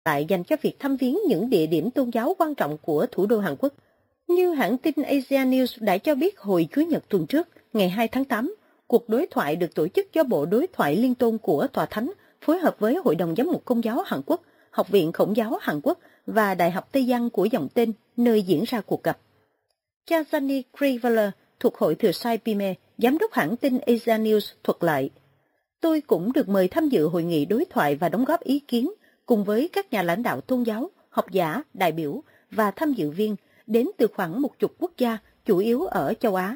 lại dành cho việc thăm viếng những địa điểm tôn giáo quan trọng của thủ đô Hàn Quốc. Như hãng tin Asia News đã cho biết hồi Chủ nhật tuần trước, ngày 2 tháng 8, cuộc đối thoại được tổ chức do Bộ Đối thoại Liên tôn của Tòa Thánh phối hợp với Hội đồng Giám mục Công giáo Hàn Quốc, Học viện Khổng giáo Hàn Quốc và Đại học Tây Giang của dòng tên nơi diễn ra cuộc gặp. Cha Sunny Kriveler thuộc Hội Thừa Sai Pime, giám đốc hãng tin Asia News thuật lại. Tôi cũng được mời tham dự hội nghị đối thoại và đóng góp ý kiến cùng với các nhà lãnh đạo tôn giáo, học giả, đại biểu và tham dự viên đến từ khoảng 10 quốc gia, chủ yếu ở châu Á.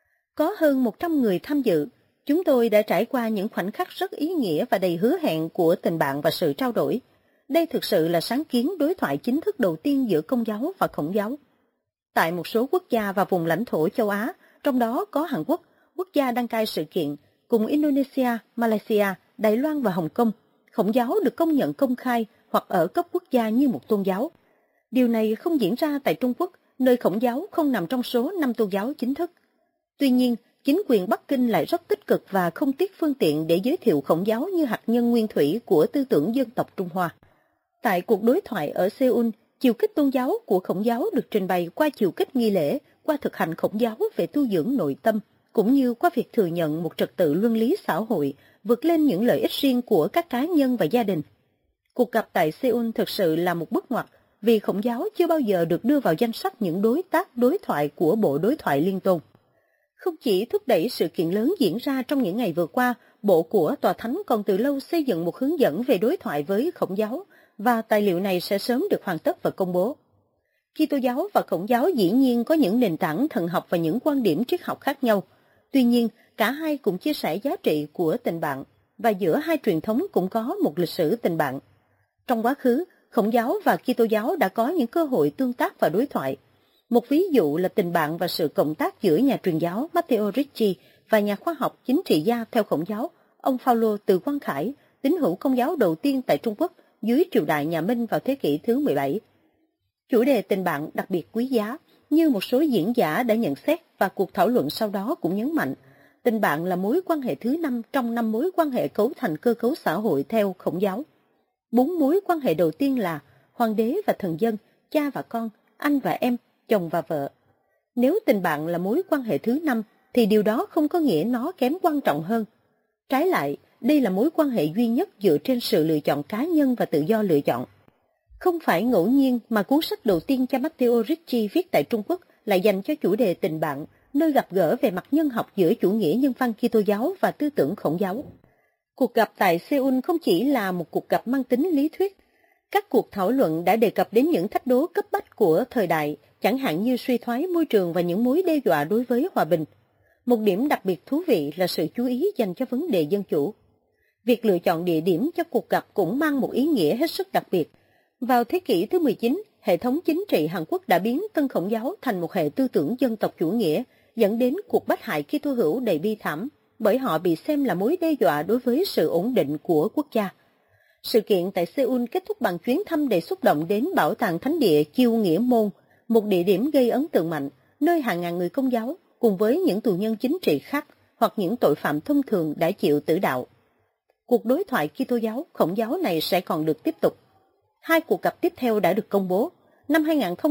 Có hơn 100 người tham dự. Chúng tôi đã trải qua những khoảnh khắc rất ý nghĩa và đầy hứa hẹn của tình bạn và sự trao đổi. Đây thực sự là sáng kiến đối thoại chính thức đầu tiên giữa Công giáo và Khổng giáo. Tại một số quốc gia và vùng lãnh thổ châu Á, trong đó có Hàn Quốc, quốc gia đăng cai sự kiện, cùng Indonesia, Malaysia, Đài Loan và Hồng Kông, Khổng giáo được công nhận công khai hoặc ở cấp quốc gia như một tôn giáo. Điều này không diễn ra tại Trung Quốc, nơi Khổng giáo không nằm trong số 5 tôn giáo chính thức. Tuy nhiên, chính quyền Bắc Kinh lại rất tích cực và không tiếc phương tiện để giới thiệu Khổng giáo như hạt nhân nguyên thủy của tư tưởng dân tộc Trung Hoa. Tại cuộc đối thoại ở Seoul, chiều kích tôn giáo của Khổng giáo được trình bày qua chiều kích nghi lễ, qua thực hành Khổng giáo về tu dưỡng nội tâm, cũng như qua việc thừa nhận một trật tự luân lý xã hội, vượt lên những lợi ích riêng của các cá nhân và gia đình. Cuộc gặp tại Seoul thực sự là một bước ngoặt, vì Khổng giáo chưa bao giờ được đưa vào danh sách những đối tác đối thoại của Bộ Đối thoại Liên tôn. Không chỉ thúc đẩy sự kiện lớn diễn ra trong những ngày vừa qua, Bộ của Tòa Thánh còn từ lâu xây dựng một hướng dẫn về đối thoại với Khổng giáo, và tài liệu này sẽ sớm được hoàn tất và công bố. Kitô giáo và Khổng giáo dĩ nhiên có những nền tảng thần học và những quan điểm triết học khác nhau. Tuy nhiên, cả hai cũng chia sẻ giá trị của tình bạn, và giữa hai truyền thống cũng có một lịch sử tình bạn. Trong quá khứ, Khổng giáo và Kitô giáo đã có những cơ hội tương tác và đối thoại. Một ví dụ là tình bạn và sự cộng tác giữa nhà truyền giáo Matteo Ricci và nhà khoa học chính trị gia theo Khổng giáo, ông Phaolô Từ Quang Khải, tín hữu Công giáo đầu tiên tại Trung Quốc dưới triều đại nhà Minh vào thế kỷ thứ 17. Chủ đề tình bạn đặc biệt quý giá, như một số diễn giả đã nhận xét và cuộc thảo luận sau đó cũng nhấn mạnh, tình bạn là mối quan hệ thứ 5 trong 5 mối quan hệ cấu thành cơ cấu xã hội theo Khổng giáo. 4 mối quan hệ đầu tiên là hoàng đế và thần dân, cha và con, anh và em, chồng và vợ. Nếu tình bạn là mối quan hệ thứ 5, thì điều đó không có nghĩa nó kém quan trọng hơn. Trái lại, đây là mối quan hệ duy nhất dựa trên sự lựa chọn cá nhân và tự do lựa chọn. Không phải ngẫu nhiên mà cuốn sách đầu tiên cho Matteo Ricci viết tại Trung Quốc là dành cho chủ đề tình bạn, nơi gặp gỡ về mặt nhân học giữa chủ nghĩa nhân văn Kitô giáo và tư tưởng Khổng giáo. Cuộc gặp tại Seoul không chỉ là một cuộc gặp mang tính lý thuyết. Các cuộc thảo luận đã đề cập đến những thách đố cấp bách của thời đại, chẳng hạn như suy thoái môi trường và những mối đe dọa đối với hòa bình. Một điểm đặc biệt thú vị là sự chú ý dành cho vấn đề dân chủ. Việc lựa chọn địa điểm cho cuộc gặp cũng mang một ý nghĩa hết sức đặc biệt. Vào thế kỷ thứ 19, hệ thống chính trị Hàn Quốc đã biến Tân Khổng giáo thành một hệ tư tưởng dân tộc chủ nghĩa, dẫn đến cuộc bách hại Kitô hữu đầy bi thảm, bởi họ bị xem là mối đe dọa đối với sự ổn định của quốc gia. Sự kiện tại Seoul kết thúc bằng chuyến thăm đầy xúc động đến Bảo tàng Thánh địa Kiêu Nghĩa Môn, một địa điểm gây ấn tượng mạnh, nơi hàng ngàn người Công giáo, cùng với những tù nhân chính trị khác hoặc những tội phạm thông thường đã chịu tử đạo. Cuộc đối thoại Kitô giáo, Khổng giáo này sẽ còn được tiếp tục. 2 cuộc gặp tiếp theo đã được công bố, năm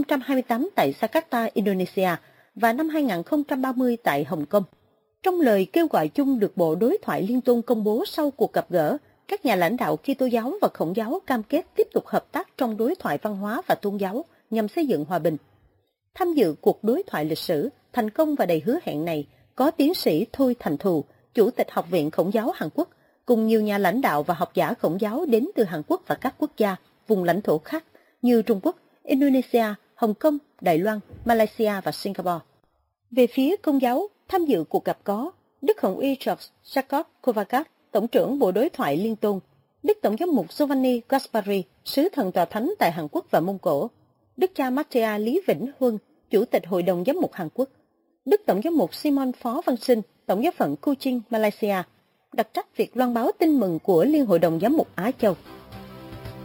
2028 tại Jakarta, Indonesia và năm 2030 tại Hồng Kông. Trong lời kêu gọi chung được Bộ Đối thoại Liên tôn công bố sau cuộc gặp gỡ, các nhà lãnh đạo Kitô giáo và Khổng giáo cam kết tiếp tục hợp tác trong đối thoại văn hóa và tôn giáo nhằm xây dựng hòa bình. Tham dự cuộc đối thoại lịch sử, thành công và đầy hứa hẹn này có tiến sĩ Thôi Thành Thù, Chủ tịch Học viện Khổng giáo Hàn Quốc, cùng nhiều nhà lãnh đạo và học giả Khổng giáo đến từ Hàn Quốc và các quốc gia, vùng lãnh thổ khác như Trung Quốc, Indonesia, Hồng Kông, Đài Loan, Malaysia và Singapore. Về phía Công giáo, tham dự cuộc gặp có Đức Hồng Y George Jacob Kovakat, Tổng trưởng Bộ Đối thoại Liên tôn, Đức Tổng giám mục Giovanni Gaspari, Sứ thần Tòa Thánh tại Hàn Quốc và Mông Cổ, Đức cha Matthea Lý Vĩnh Huân, Chủ tịch Hội đồng Giám mục Hàn Quốc, Đức Tổng giám mục Simon Phó Văn Sinh, Tổng giáo phận Kuching, Malaysia, đặc trách việc loan báo tin mừng của Liên hội đồng Giám mục Á Châu.